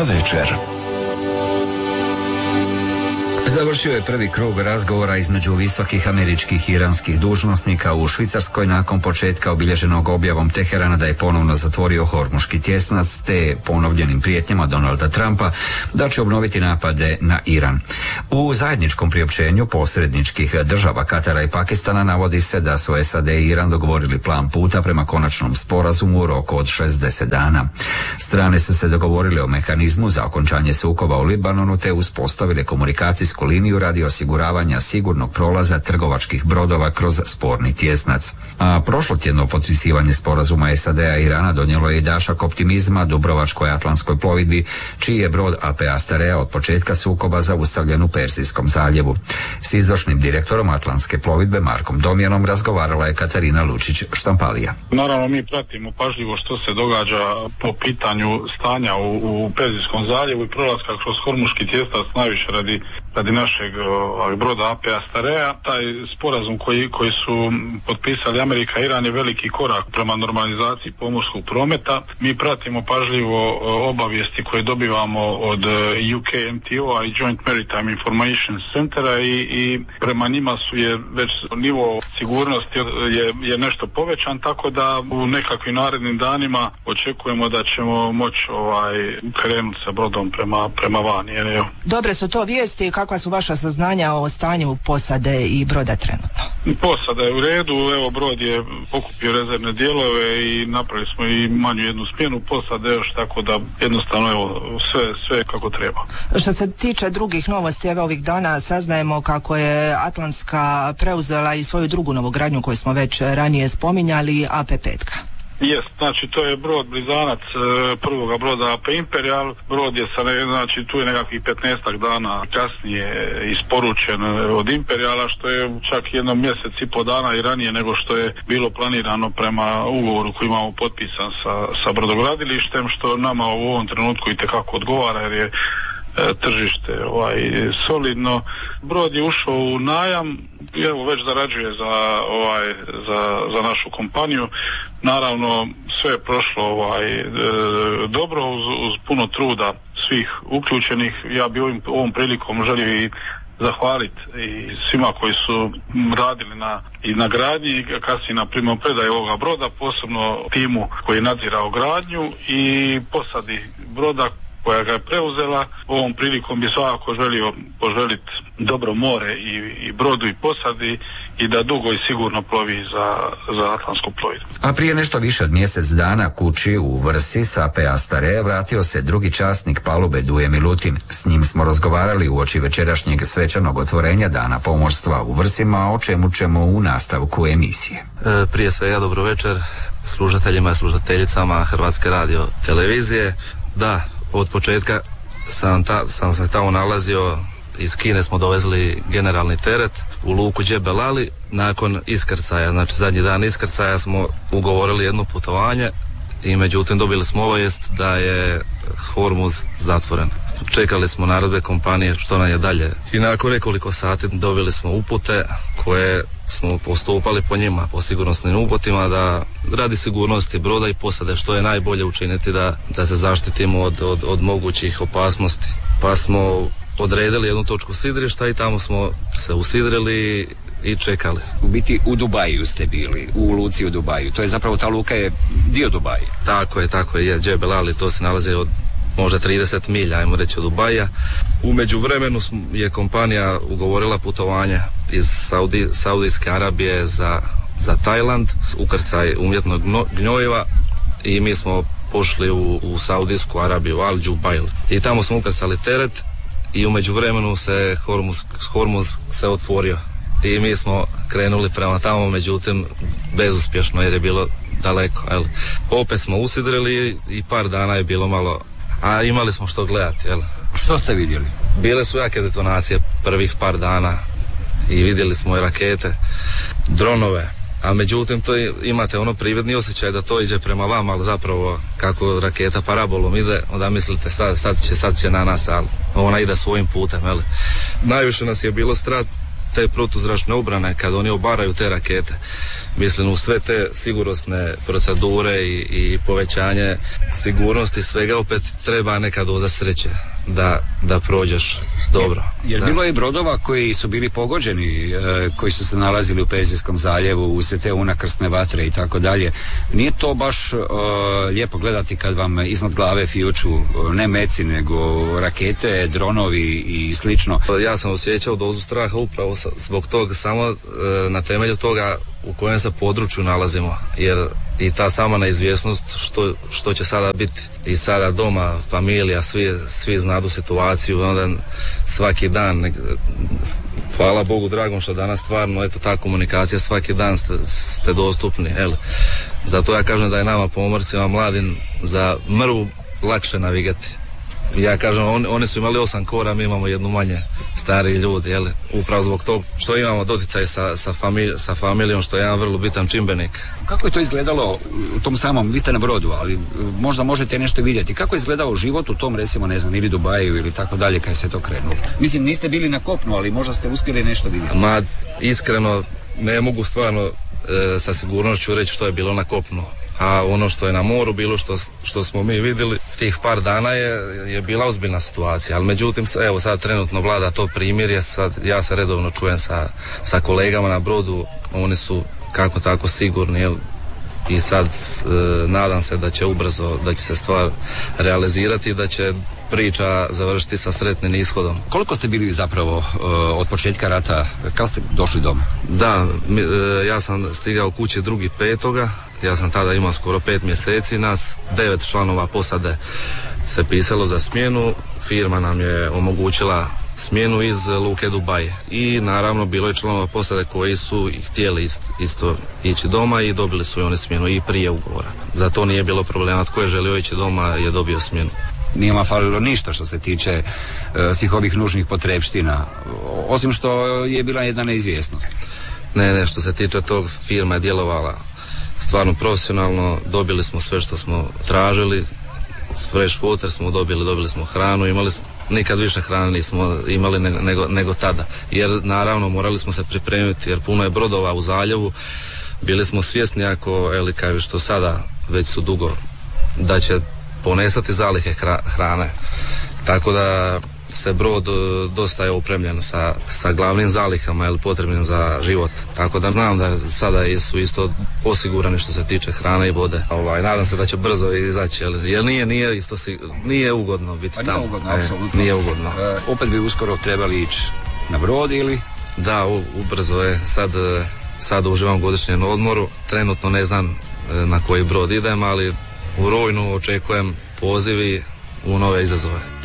Dobro večer. Završio je prvi krug razgovora između visokih američkih i iranskih dužnosnika u Švicarskoj nakon početka obilježenog objavom Teherana da je ponovno zatvorio Hormuški tjesnac te ponovljenim prijetnjama Donalda Trumpa da će obnoviti napade na Iran. U zajedničkom priopćenju posredničkih država Katara i Pakistana navodi se da su SAD i Iran dogovorili plan puta prema konačnom sporazumu u roku od 60 dana. Strane su se dogovorile o mehanizmu za okončanje sukoba u Libanonu te uspostavile komunikacijsku liniju radi osiguravanja sigurnog prolaza trgovačkih brodova kroz sporni tjesnac. A prošlotjedno potpisivanje sporazuma SAD-a i Irana donijelo je i dašak optimizma Dubrovačkoj atlantskoj plovidbi, čiji je brod AP Astarea od početka sukoba zaustavljen u Persijskom zaljevu. S izvršnim direktorom Atlantske plovidbe Markom Domjanom razgovarala je Katarina Lučić-Štampalija. Naravno, mi pratimo pažljivo što se događa po pitanju stanja u Persijskom zaljevu i prolaska kroz Hormuški tjesnac, najviše radi našeg broda AP Astarea. Taj sporazum koji su potpisali Amerika i Iran je veliki korak prema normalizaciji pomorskog prometa. Mi pratimo pažljivo obavijesti koje dobivamo od UKMTO-a i Joint Maritime Information Centera i prema njima je već nivo sigurnosti je nešto povećan, tako da u nekakvim narednim danima očekujemo da ćemo moći krenuti sa brodom prema vani. Dobre su to vijesti. Kakva su vaša saznanja o stanju posade i broda trenutno? Posada je u redu, brod je pokupio rezervne dijelove i napravili smo i manju jednu smjenu posade još, tako da jednostavno sve kako treba. Što se tiče drugih novosti, ovih dana saznajemo kako je Atlantska preuzela i svoju drugu novogradnju koju smo već ranije spominjali, AP5. Jest, znači to je brod blizanac prvoga broda AP Imperial. Brod je tu je nekakvih 15 dana kasnije isporučen od Imperiala, što je čak jedno mjesec i po dana i ranije nego što je bilo planirano prema ugovoru koji imamo potpisan sa brodogradilištem, što nama u ovom trenutku itekako odgovara jer je tržište solidno. Brod je ušao u najam i već zarađuje za našu kompaniju. Naravno sve je prošlo dobro uz puno truda svih uključenih. Ja bi ovom prilikom želio i zahvaliti i svima koji su radili na gradnji i kasnije na primopredaji ovoga broda, posebno timu koji je nadzirao gradnju i posadi broda koja ga je preuzela. Ovom prilikom bi svakako želio poželiti dobro more i brodu i posadi i da dugo i sigurno plovi za Atlantsku plovidbu. A prije nešto više od mjesec dana kući u Vrsi sa AP Astareja vratio se drugi časnik palube Duje Milutin. S njim smo razgovarali uoči večerašnjeg svečanog otvorenja Dana pomorstva u Vrsima, o čemu ćemo u nastavku emisije. Prije svega dobro večer slušateljima i slušateljicama Hrvatske radio televizije. Da, od početka sam se tamo nalazio, iz Kine smo dovezli generalni teret u luku Džebel Ali. Nakon iskrcaja, znači zadnji dan iskrcaja, smo ugovorili jedno putovanje i međutim dobili smo obavijest da je Hormuz zatvoren. Čekali smo naredbe kompanije što nam je dalje i nakon nekoliko sati dobili smo upute koje smo postupali po njima, po sigurnosnim uputima, da radi sigurnosti broda i posade što je najbolje učiniti da se zaštitimo od mogućih opasnosti. Pa smo odredili jednu točku sidrišta i tamo smo se usidrili i čekali. U biti u Dubaju ste bili, u luci u Dubaju. To je zapravo, ta luka je dio Dubaja. Tako je, Džebel Ali, to se nalazi od možda 30 milja, ajmo reći, od Dubaja. U međuvremenu je kompanija ugovorila putovanje iz Saudijske Arabije za Tajland, ukrcaj umjetnog gnojiva, i mi smo pošli u Saudijsku Arabiju, Al Jubail, i tamo smo ukrcali teret i u međuvremenu se Hormuz se otvorio i mi smo krenuli prema tamo, međutim bezuspješno jer je bilo daleko. Opet smo usidrili i par dana je bilo malo, a imali smo što gledati. Što ste vidjeli? Bile su jake detonacije prvih par dana i vidjeli smo i rakete, dronove, a međutim to imate prividni osjećaj da to iđe prema vama, ali zapravo kako raketa parabolom ide, onda mislite sad će na nas, ali ona ide svojim putem. Najviše nas je bilo strah te protuzračne obrane kad oni obaraju te rakete. mislim u sve te sigurnosne procedure i povećanje sigurnosti svega opet treba neka doza sreće da prođeš dobro. Jer bilo je brodova koji su bili pogođeni, koji su se nalazili u Perzijskom zaljevu, u sve te unakrsne vatre i tako dalje. Nije to baš lijepo gledati kad vam iznad glave fijuču ne meci, nego rakete, dronovi i slično. Ja sam osjećao dozu straha upravo zbog toga, samo na temelju toga u kojem se području nalazimo, jer i ta sama neizvjesnost što će sada biti. I sada doma, familija, svi znadu situaciju, onda svaki dan, hvala Bogu dragom što danas stvarno, eto ta komunikacija svaki dan ste dostupni, zato ja kažem da je nama pomorcima mladim za mrvu lakše navigati. Ja kažem, oni su imali 8 kora, mi imamo jednu manje, stariji ljudi, upravo zbog toga što imamo doticaj sa familijom, što je jedan vrlo bitan čimbenik. Kako je to izgledalo u tom samom, vi ste na brodu, ali možda možete nešto vidjeti, kako je izgledao život u tom, recimo, ne znam, ili Dubaju ili tako dalje, kad se to krenulo? Mislim, niste bili na kopnu, ali možda ste uspjeli nešto vidjeti. Iskreno, ne mogu stvarno sa sigurnošću reći što je bilo na kopnu. A ono što je na moru bilo, što smo mi vidjeli tih par dana je bila ozbiljna situacija, ali međutim evo sad trenutno vlada to primirje, sad ja se redovno čujem sa kolegama na brodu, oni su kako tako sigurni i sad nadam se da će ubrzo, da će se stvar realizirati i da će priča završiti sa sretnim ishodom. Koliko ste bili zapravo od početka rata, kad ste došli doma? Da, ja sam stigao kući 2.5. Ja sam tada imao skoro 5 mjeseci, nas 9 članova posade se pisalo za smjenu, firma nam je omogućila smjenu iz luke Dubaje i naravno bilo je članova posade koji su htjeli isto ići doma i dobili su i oni smjenu i prije ugovora. Za to nije bilo problema, tko je želio ići doma je dobio smjenu. Nije vam falilo ništa što se tiče svih ovih nužnih potrepština, osim što je bila jedna neizvjesnost. Ne, što se tiče tog, firma je djelovala stvarno profesionalno, dobili smo sve što smo tražili, fresh water smo dobili smo hranu, nikad više hrane nismo imali nego tada, jer naravno morali smo se pripremiti, jer puno je brodova u zaljevu, bili smo svjesni ako, kao što sada već su dugo, da će ponestati zalihe hrane, tako da se brod dosta je opremljen sa glavnim zalihama potrebnim za život, tako da znam da sada su isto osigurani što se tiče hrane i vode. Nadam se da će brzo izaći, jer nije ugodno biti tamo. Nije ugodno, apsolutno. Nije ugodno. Opet bi uskoro trebali ići na brod ili? Da, ubrzo je. Sad uživam godišnjem odmoru, trenutno ne znam na koji brod idem, ali u rujnu očekujem pozivi u nove izazove.